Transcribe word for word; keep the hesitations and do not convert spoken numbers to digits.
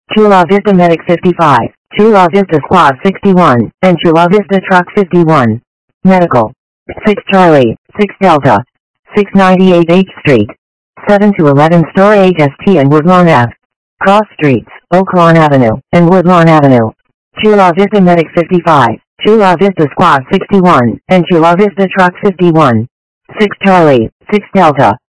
Chula Vista Medic fifty-five, Chula Vista Squad sixty-one, and Chula Vista Truck fifty-one. Medical. six Charlie, six Delta, six ninety-eight H Street. seven to eleven Store H S T and Woodlawn Ave. Cross Streets, Oaklawn Avenue, and Woodlawn Avenue. Chula Vista Medic fifty-five, Chula Vista Squad sixty-one, and Chula Vista Truck fifty-one. six Charlie, six Delta,